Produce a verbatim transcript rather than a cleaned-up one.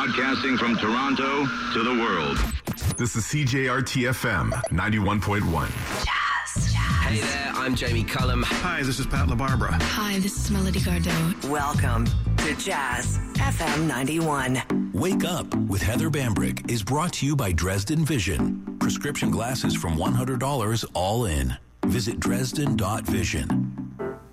Broadcasting from Toronto to the world. This is C J R T F M ninety-one point one. Jazz, jazz. Hey there, I'm Jamie Cullum. Hi, this is Pat LaBarbera. Hi, this is Melody Gardot. Welcome to Jazz F M ninety-one. Wake Up with Heather Bambrick is brought to you by Dresden Vision. Prescription glasses from one hundred dollars all in. Visit Dresden dot vision.